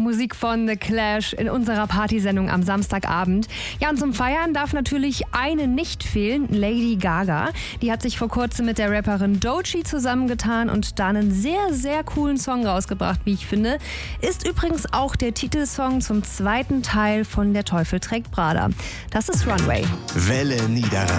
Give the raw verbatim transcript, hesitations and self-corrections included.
Musik von The Clash in unserer Partysendung am Samstagabend. Ja, und zum Feiern darf natürlich eine nicht fehlen, Lady Gaga. Die hat sich vor kurzem mit der Rapperin Doechii zusammengetan und da einen sehr, sehr coolen Song rausgebracht, wie ich finde. Ist übrigens auch der Titelsong zum zweiten Teil von Der Teufel trägt Prada. Das ist Runway. Welle Niederrhein.